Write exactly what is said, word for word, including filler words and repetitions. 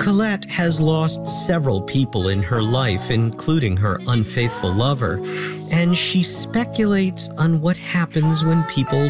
Colette has lost several people in her life, including her unfaithful lover, and she speculates on what happens when people